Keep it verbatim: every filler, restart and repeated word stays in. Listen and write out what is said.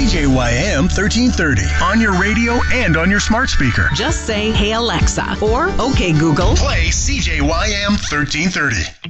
C J Y M thirteen thirty on your radio and on your smart speaker. Just say, "Hey Alexa," or "Okay Google, Play C J Y M thirteen thirty.